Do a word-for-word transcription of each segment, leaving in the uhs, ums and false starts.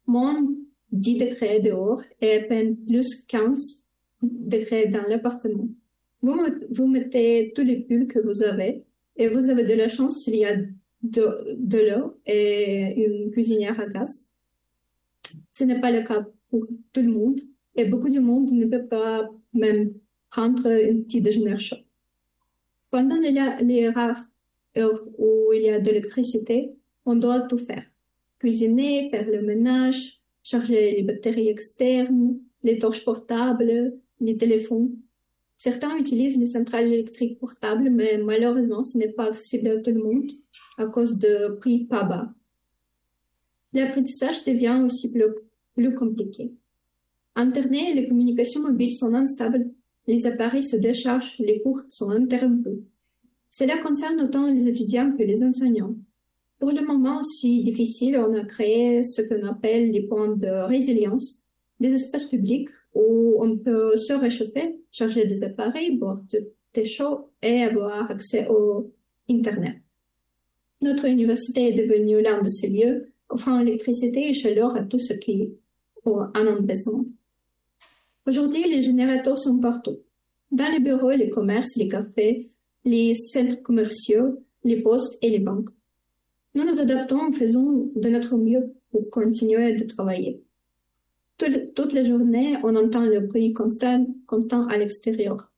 moins dix degrés dehors et à peine plus quinze degrés dans l'appartement. Vous, vous mettez tous les pulls que vous avez et vous avez de la chance s'il y a de, de l'eau et une cuisinière à gaz. Ce n'est pas le cas pour tout le monde et beaucoup de monde ne peut pas même prendre un petit déjeuner chaud. Pendant les, les rares heures où il y a de l'électricité, on doit tout faire. Cuisiner, faire le ménage, charger les batteries externes, les torches portables, les téléphones. Certains utilisent les centrales électriques portables, mais malheureusement, ce n'est pas accessible à tout le monde à cause de prix pas bas. L'apprentissage devient aussi plus, plus compliqué. Internet et les communications mobiles sont instables, les appareils se déchargent, les cours sont interrompus. Cela concerne autant les étudiants que les enseignants. Pour le moment si difficile, on a créé ce qu'on appelle les points de résilience, des espaces publics où on peut se réchauffer, charger des appareils, boire du thé chaud et avoir accès au Internet. Notre université est devenue l'un de ces lieux offrant électricité et chaleur à tous ceux qui en ont besoin. Aujourd'hui, les générateurs sont partout. Dans les bureaux, les commerces, les cafés, les centres commerciaux, les postes et les banques. Nous nous adaptons en faisant de notre mieux pour continuer de travailler. Toute, toute la journée, on entend le bruit constant, constant à l'extérieur.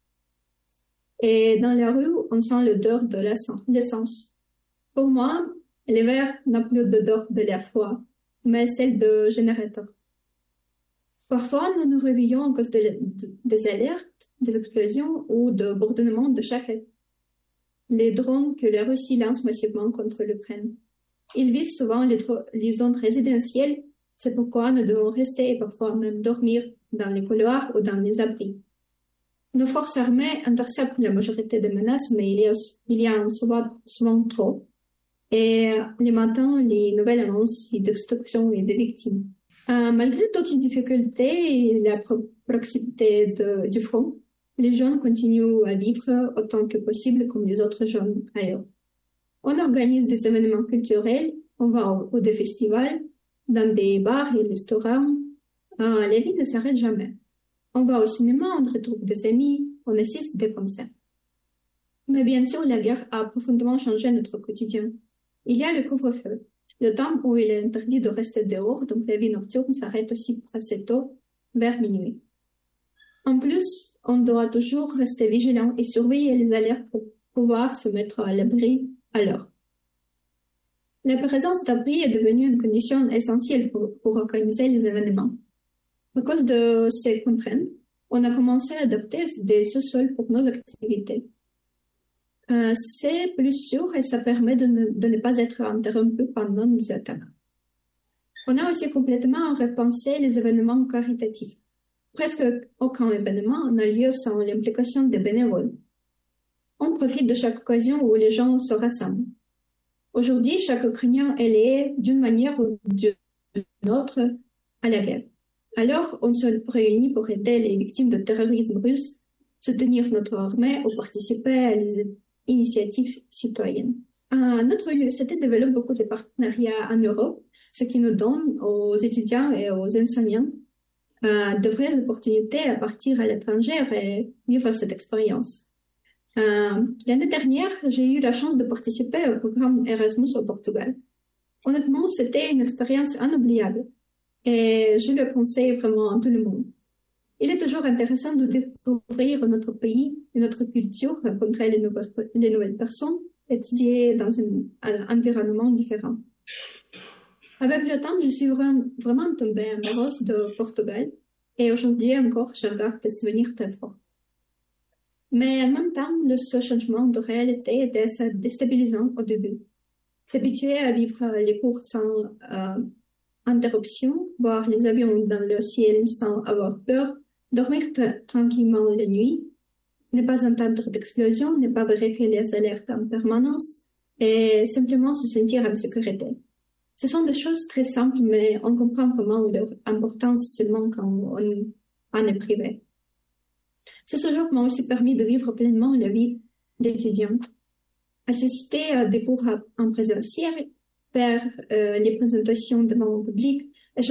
Et dans la rue, on sent l'odeur de l'essence. Pour moi, l'hiver n'a plus d'odeur de l'air froid, mais celle de générateur. Parfois, nous nous réveillons à cause de, de, des alertes, des explosions ou de bourdonnements de charrettes. Les drones que la Russie lance massivement contre l'Ukraine. Ils visent souvent les, les zones résidentielles, c'est pourquoi nous devons rester et parfois même dormir dans les couloirs ou dans les abris. Nos forces armées interceptent la majorité des menaces, mais il y, a, il y en a souvent, souvent trop. Et les matins, les nouvelles annoncent les destructions et des victimes. Euh, malgré toutes les difficultés et la pro proximité de, du front, les jeunes continuent à vivre autant que possible comme les autres jeunes ailleurs. On organise des événements culturels, on va au, au des festivals, dans des bars et restaurants. Euh, la vie ne s'arrête jamais. On va au cinéma, on retrouve des amis, on assiste à des concerts. Mais bien sûr, la guerre a profondément changé notre quotidien. Il y a le couvre-feu, le temps où il est interdit de rester dehors, donc la vie nocturne s'arrête aussi assez tôt, vers minuit. En plus, on doit toujours rester vigilant et surveiller les alertes pour pouvoir se mettre à l'abri à l'heure. La présence d'abri est devenue une condition essentielle pour, pour organiser les événements. À cause de ces contraintes, on a commencé à adapter des sous-sols pour nos activités. Euh, c'est plus sûr et ça permet de ne, de ne pas être interrompu pendant les attaques. On a aussi complètement repensé les événements caritatifs. Presque aucun événement n'a lieu sans l'implication des bénévoles. On profite de chaque occasion où les gens se rassemblent. Aujourd'hui, chaque Ukrainien est lié d'une manière ou d'une autre à la guerre. Alors, on se réunit pour aider les victimes de terrorisme russe, soutenir notre armée ou participer à les initiatives citoyennes. Euh, notre université développe beaucoup de partenariats en Europe, ce qui nous donne aux étudiants et aux enseignants euh, de vraies opportunités à partir à l'étranger et vivre cette expérience. Euh, l'année dernière, j'ai eu la chance de participer au programme Erasmus au Portugal. Honnêtement, c'était une expérience inoubliable et je le conseille vraiment à tout le monde. Il est toujours intéressant de découvrir notre pays et notre culture, rencontrer les nouvelles, les nouvelles personnes, étudier dans un, un environnement différent. Avec le temps, je suis vraiment, vraiment tombée amoureuse de Portugal et aujourd'hui encore, je regarde des souvenirs très forts. Mais en même temps, le, ce changement de réalité était assez déstabilisant au début. S'habituer à vivre les cours sans euh, interruption, voir les avions dans le ciel sans avoir peur, dormir tranquillement la nuit, ne pas entendre d'explosion, ne pas vérifier les alertes en permanence et simplement se sentir en sécurité. Ce sont des choses très simples, mais on comprend vraiment leur importance seulement quand on en est privé. Ce séjour m'a aussi permis de vivre pleinement la vie d'étudiante, assister à des cours en présentiel, faire euh, les présentations devant le public,